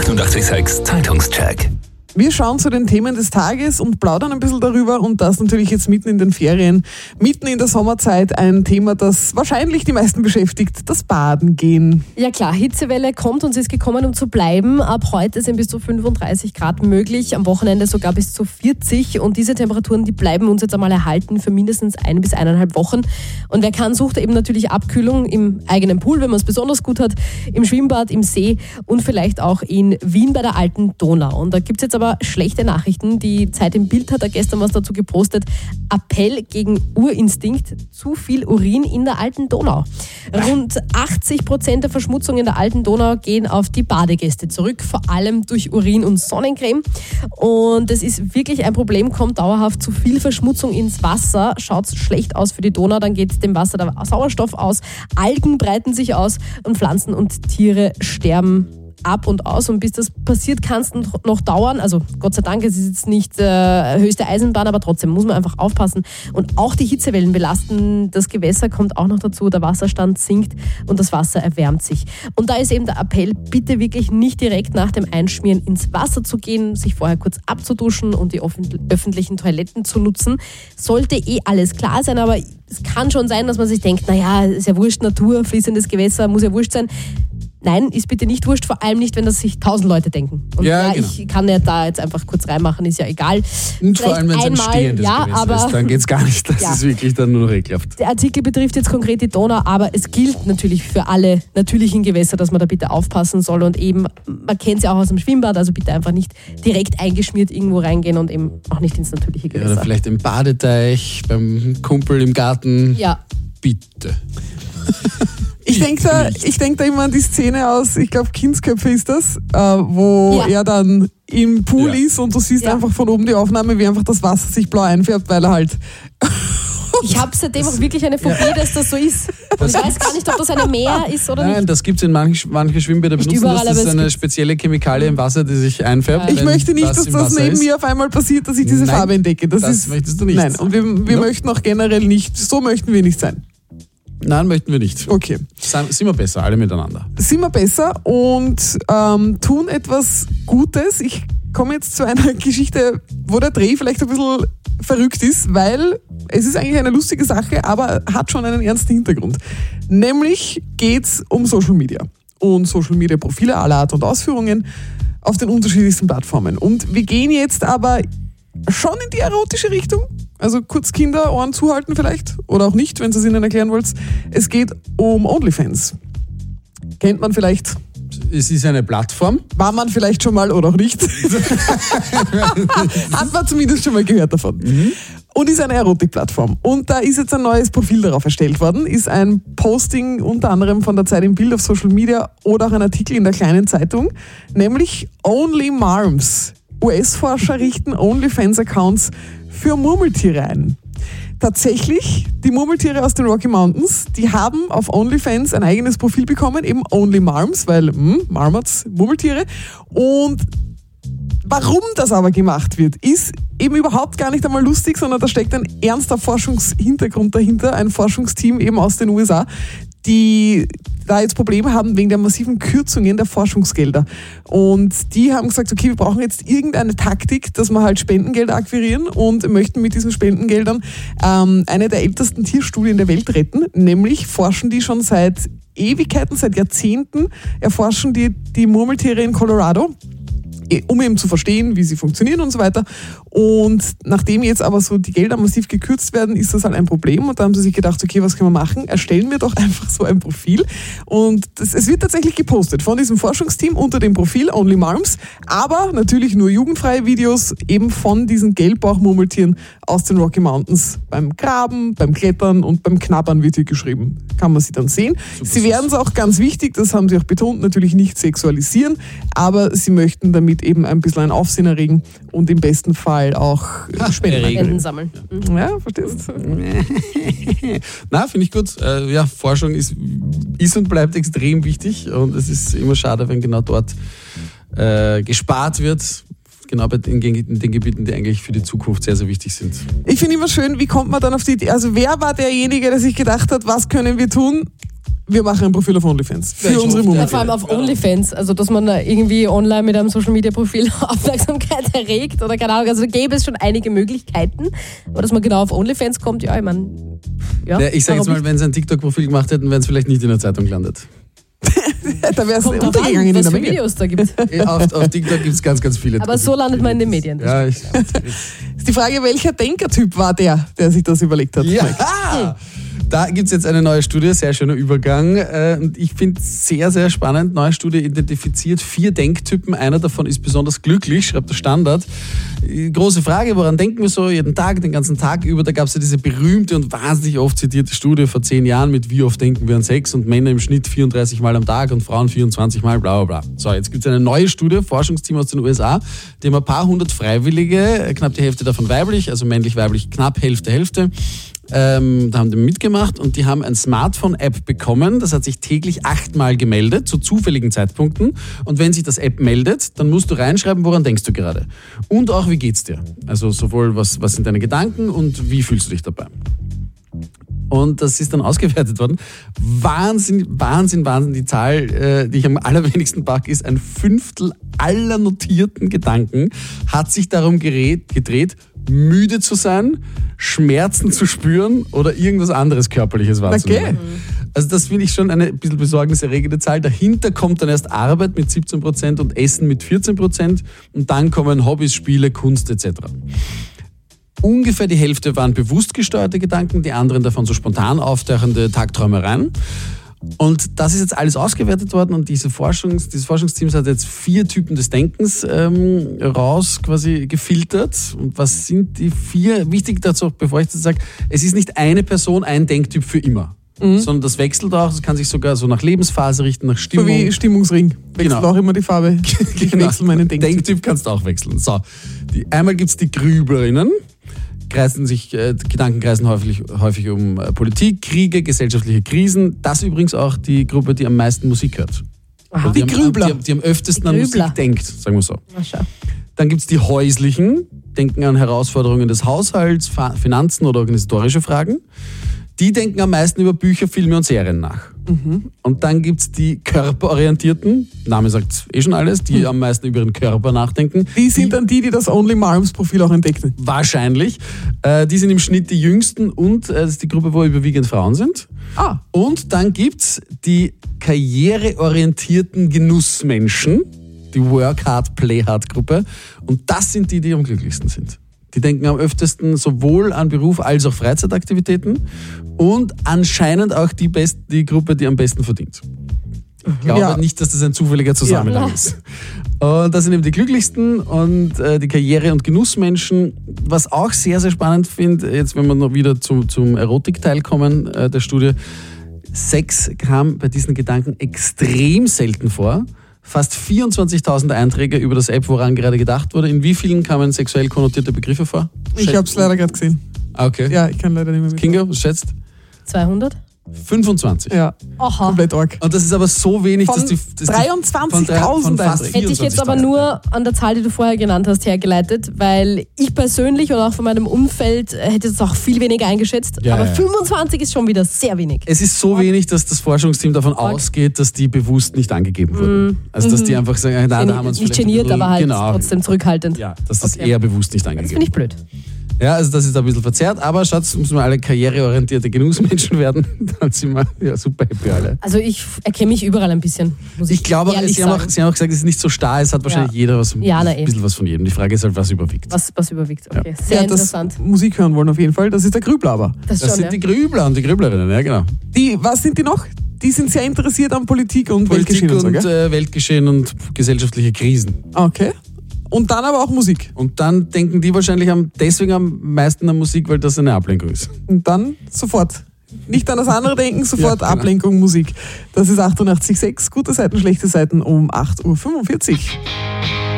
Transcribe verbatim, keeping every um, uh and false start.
achtundachtzig Komma sechs Zeitungscheck. Wir schauen zu den Themen des Tages und plaudern ein bisschen darüber und das natürlich jetzt mitten in den Ferien, mitten in der Sommerzeit ein Thema, das wahrscheinlich die meisten beschäftigt, das Baden gehen. Ja klar, Hitzewelle kommt und sie ist gekommen, um zu bleiben. Ab heute sind bis zu fünfunddreißig Grad möglich, am Wochenende sogar bis zu vierzig und diese Temperaturen, die bleiben uns jetzt einmal erhalten für mindestens ein bis eineinhalb Wochen. Und wer kann, sucht eben natürlich Abkühlung im eigenen Pool, wenn man es besonders gut hat, im Schwimmbad, im See und vielleicht auch in Wien bei der alten Donau. Und da gibt es jetzt aber schlechte Nachrichten. Die Zeit im Bild hat da gestern was dazu gepostet. Appell gegen Urinstinkt. Zu viel Urin in der alten Donau. Rund achtzig Prozent der Verschmutzung in der alten Donau gehen auf die Badegäste zurück, vor allem durch Urin und Sonnencreme. Und es ist wirklich ein Problem, kommt dauerhaft zu viel Verschmutzung ins Wasser, schaut schlecht aus für die Donau, dann geht dem Wasser der Sauerstoff aus, Algen breiten sich aus und Pflanzen und Tiere sterben ab und aus und bis das passiert, kann es noch dauern. Also Gott sei Dank, es ist jetzt nicht äh, höchste Eisenbahn, aber trotzdem muss man einfach aufpassen. Und auch die Hitzewellen belasten das Gewässer, kommt auch noch dazu, der Wasserstand sinkt und das Wasser erwärmt sich. Und da ist eben der Appell, bitte wirklich nicht direkt nach dem Einschmieren ins Wasser zu gehen, sich vorher kurz abzuduschen und die öffentlichen Toiletten zu nutzen. Sollte eh alles klar sein, aber es kann schon sein, dass man sich denkt, naja, ist ja wurscht, Natur, fließendes Gewässer, muss ja wurscht sein. Nein, ist bitte nicht wurscht, vor allem nicht, wenn das sich tausend Leute denken. Und ja, ja genau. Ich kann ja da jetzt einfach kurz reinmachen, ist ja egal. Und vor allem, wenn es ein stehendes ja, Gewässer aber, ist, dann geht es gar nicht. Das ja. ist wirklich dann nur noch ekelhaft. Der Artikel betrifft jetzt konkret die Donau, aber es gilt natürlich für alle natürlichen Gewässer, dass man da bitte aufpassen soll. Und eben, man kennt es ja auch aus dem Schwimmbad, also bitte einfach nicht direkt eingeschmiert irgendwo reingehen und eben auch nicht ins natürliche Gewässer. Ja, oder vielleicht im Badeteich, beim Kumpel im Garten. Ja. Bitte. Ich denke da, ich denk da immer an die Szene aus, ich glaube Kindsköpfe ist das, äh, wo ja. er dann im Pool ja. ist und du siehst ja. einfach von oben die Aufnahme, wie einfach das Wasser sich blau einfärbt, weil er halt... Ich habe seitdem auch wirklich eine Phobie, ja. dass das so ist. Und ich weiß gar nicht, ob das eine Meer ist oder Nein, nicht. Nein, das gibt es in manchen manche Schwimmbäder benutzen, überall, das ist eine gibt's. spezielle Chemikalie im Wasser, die sich einfärbt. Ich möchte nicht, das dass das neben ist. mir auf einmal passiert, dass ich diese Nein, Farbe entdecke. Das, das ist, möchtest du nicht. Nein, und wir, wir no. möchten auch generell nicht, so möchten wir nicht sein. Nein, möchten wir nicht. Okay. Sind wir besser, alle miteinander. Sind wir besser und ähm, tun etwas Gutes. Ich komme jetzt zu einer Geschichte, wo der Dreh vielleicht ein bisschen verrückt ist, weil es ist eigentlich eine lustige Sache, aber hat schon einen ernsten Hintergrund. Nämlich geht es um Social Media und Social Media Profile aller Art und Ausführungen auf den unterschiedlichsten Plattformen. Und wir gehen jetzt aber schon in die erotische Richtung. Also kurz Kinder, Ohren zuhalten vielleicht. Oder auch nicht, wenn ihr es ihnen erklären wollt. Es geht um OnlyFans. Kennt man vielleicht. Es ist eine Plattform. War man vielleicht schon mal oder auch nicht. Hat man zumindest schon mal gehört davon. Mhm. Und ist eine Erotikplattform. Und da ist jetzt ein neues Profil darauf erstellt worden. Ist ein Posting unter anderem von der Zeit im Bild auf Social Media oder auch ein Artikel in der kleinen Zeitung. Nämlich Only Marms. U S-Forscher richten OnlyFans-Accounts für Murmeltiere ein. Tatsächlich, die Murmeltiere aus den Rocky Mountains, die haben auf OnlyFans ein eigenes Profil bekommen, eben Only Marms, weil hm, Marmots, Murmeltiere. Und warum das aber gemacht wird, ist eben überhaupt gar nicht einmal lustig, sondern da steckt ein ernster Forschungshintergrund dahinter, ein Forschungsteam eben aus den U S A, die da jetzt Probleme haben wegen der massiven Kürzungen der Forschungsgelder. Und die haben gesagt, okay, wir brauchen jetzt irgendeine Taktik, dass wir halt Spendengelder akquirieren und möchten mit diesen Spendengeldern ähm, eine der ältesten Tierstudien der Welt retten. Nämlich forschen die schon seit Ewigkeiten, seit Jahrzehnten, erforschen die die Murmeltiere in Colorado, um eben zu verstehen, wie sie funktionieren und so weiter. Und nachdem jetzt aber so die Gelder massiv gekürzt werden, ist das halt ein Problem. Und da haben sie sich gedacht, okay, was können wir machen? Erstellen wir doch einfach so ein Profil. Und das, es wird tatsächlich gepostet von diesem Forschungsteam unter dem Profil Only Marms, aber natürlich nur jugendfreie Videos eben von diesen Gelbbauchmurmeltieren aus den Rocky Mountains. Beim Graben, beim Klettern und beim Knabbern wird hier geschrieben. Kann man sie dann sehen. Super, sie werden es auch ganz wichtig, das haben sie auch betont, natürlich nicht sexualisieren, aber sie möchten damit eben ein bisschen ein Aufsehen erregen und im besten Fall auch Spenden, Spenden sammeln. Mhm. Ja, verstehst du? Na, finde ich gut. Äh, ja, Forschung ist, ist und bleibt extrem wichtig und es ist immer schade, wenn genau dort äh, gespart wird. Genau bei den, in den Gebieten, die eigentlich für die Zukunft sehr, sehr wichtig sind. Ich finde immer schön, wie kommt man dann auf die Idee, also wer war derjenige, der sich gedacht hat, was können wir tun? wir machen ein Profil auf OnlyFans. Für Ja, ich unsere hoffe, Mumie. Ja, vor allem auf OnlyFans, also dass man da irgendwie online mit einem Social-Media-Profil Aufmerksamkeit erregt oder keine Ahnung, also gäbe es schon einige Möglichkeiten, aber dass man genau auf OnlyFans kommt, ja, ich meine, ja. Ja, ich sage jetzt warum mal, wenn sie ein TikTok-Profil gemacht hätten, wären es vielleicht nicht in der Zeitung gelandet. Da wäre es Kommt drauf untergegangen an, in was der für Menge. Videos da gibt. auf, auf TikTok gibt es ganz, ganz viele. Aber so landet man in den Medien. Ja, ich, Ist die Frage, welcher Denkertyp war der, der sich das überlegt hat? ja. Da gibt es jetzt eine neue Studie, sehr schöner Übergang. äh, Und ich finde es sehr, sehr spannend. Neue Studie identifiziert vier Denktypen. Einer davon ist besonders glücklich, schreibt der Standard. Die große Frage, woran denken wir so jeden Tag, den ganzen Tag über? Da gab es ja diese berühmte und wahnsinnig oft zitierte Studie vor zehn Jahren mit wie oft denken wir an Sex und Männer im Schnitt vierunddreißig Mal am Tag und Frauen vierundzwanzig Mal, bla bla bla. So, jetzt gibt es eine neue Studie, Forschungsteam aus den U S A, die haben ein paar hundert Freiwillige, knapp die Hälfte davon weiblich, also männlich-weiblich, knapp Hälfte, Hälfte. Ähm, da haben die mitgemacht und die haben ein Smartphone-App bekommen, das hat sich täglich achtmal gemeldet, zu zufälligen Zeitpunkten. Und wenn sich das App meldet, dann musst du reinschreiben, woran denkst du gerade. Und auch, wie geht's dir? Also sowohl, was, was sind deine Gedanken und wie fühlst du dich dabei? Und das ist dann ausgewertet worden. Wahnsinn, Wahnsinn, Wahnsinn. Die Zahl, äh, die ich am allerwenigsten packe, ist ein Fünftel aller notierten Gedanken hat sich darum gerät, gedreht, müde zu sein, Schmerzen zu spüren oder irgendwas anderes Körperliches wahrzunehmen. Okay. Also das finde ich schon eine bisschen besorgniserregende Zahl. Dahinter kommt dann erst Arbeit mit siebzehn Prozent und Essen mit vierzehn Prozent und dann kommen Hobbys, Spiele, Kunst et cetera. Ungefähr die Hälfte waren bewusst gesteuerte Gedanken, die anderen davon so spontan auftauchende Tagträumereien. Und das ist jetzt alles ausgewertet worden und diese Forschungs, dieses Forschungsteam hat jetzt vier Typen des Denkens ähm, raus quasi gefiltert. Und was sind die vier? Wichtig dazu, bevor ich das sage, es ist nicht eine Person, ein Denktyp für immer. Mhm. Sondern das wechselt auch, es kann sich sogar so nach Lebensphase richten, nach Stimmung. So wie Stimmungsring. Wechselt Genau. auch immer die Farbe. Ich Genau. wechsle meinen Denktyp. Denktyp kannst du auch wechseln. So, die, einmal gibt es die Grüblerinnen. Kreisen sich, äh, Gedanken kreisen häufig, häufig um äh, Politik, Kriege, gesellschaftliche Krisen. Das ist übrigens auch die Gruppe, die am meisten Musik hört. Aha, die, die am, Grübler. Die, die am öftesten Die an Grübler. Musik denkt, sagen wir so. Na, schau. Dann gibt es die Häuslichen, denken an Herausforderungen des Haushalts, Fa- Finanzen oder organisatorische Fragen. Die denken am meisten über Bücher, Filme und Serien nach. Mhm. Und dann gibt es die Körperorientierten, Name sagt eh schon alles, die mhm. am meisten über ihren Körper nachdenken. Die sind dann die, die das Only Marms Profil auch entdecken. Wahrscheinlich. Äh, die sind im Schnitt die jüngsten und äh, das ist die Gruppe, wo überwiegend Frauen sind. Ah. Und dann gibt es die karriereorientierten Genussmenschen, die Work Hard, Play Hard Gruppe. Und das sind die, die am glücklichsten sind. Die denken am öftesten sowohl an Beruf als auch Freizeitaktivitäten und anscheinend auch die, Best, die Gruppe, die am besten verdient. Ich glaube Ja. nicht, dass das ein zufälliger Zusammenhang Ja. ist. Und das sind eben die glücklichsten und äh, die Karriere- und Genussmenschen. Was auch sehr, sehr spannend finde, jetzt wenn wir noch wieder zum, zum Erotikteil kommen äh, der Studie, Sex kam bei diesen Gedanken extrem selten vor. Fast vierundzwanzigtausend Einträge über das App, woran gerade gedacht wurde. In wie vielen kamen sexuell konnotierte Begriffe vor? Ich habe es leider gerade gesehen. Ah, okay. Ja, ich kann leider nicht mehr mit. Kinga, was schätzt? zweihundert? fünfundzwanzig. Ja, Aha. komplett arg. Und das ist aber so wenig, Von dass die... Dass die- dreiundzwanzigtausend von fast Einträge. Hätte ich jetzt aber vierundzwanzigtausend. nur an der Zahl, die du vorher genannt hast, hergeleitet, weil ich persönlich und auch von meinem Umfeld äh, hätte es auch viel weniger eingeschätzt. Ja, aber ja, ja. fünfundzwanzig ist schon wieder sehr wenig. Es ist so wenig, dass das Forschungsteam davon ausgeht, dass die bewusst nicht angegeben wurden. Also dass die einfach sagen, na, da haben wir uns Nicht vielleicht geniert, ein bisschen- aber halt genau. trotzdem zurückhaltend. Ja, dass das Okay. eher bewusst nicht Das angegeben finde ich blöd. Ja, also das ist ein bisschen verzerrt, aber Schatz, müssen wir alle karriereorientierte Genussmenschen werden, dann sind wir ja super happy alle. Also ich erkenne mich überall ein bisschen, muss ich, Ich glaube, ehrlich Sie haben, auch, sagen. Sie haben auch gesagt, es ist nicht so starr, es hat wahrscheinlich Ja. jeder was, Ja, na eh. ein bisschen was von jedem. Die Frage ist halt, was überwiegt. Was, was überwiegt. Okay, sehr Ja, das interessant. Musik hören wollen auf jeden Fall. Das ist der Grübler aber. Das, Das schon, sind ja. die Grübler und die Grüblerinnen, ja genau. Die, was sind die noch? Die sind sehr interessiert an Politik und Politik Weltgeschehen und und so, gell? äh, Weltgeschehen und gesellschaftliche Krisen. Okay. Und dann aber auch Musik. Und dann denken die wahrscheinlich am, deswegen am meisten an Musik, weil das eine Ablenkung ist. Und dann sofort. Nicht an das andere denken, sofort Ja, genau. Ablenkung, Musik. Das ist achtundachtzig Komma sechs. Gute Seiten, schlechte Seiten um acht Uhr fünfundvierzig.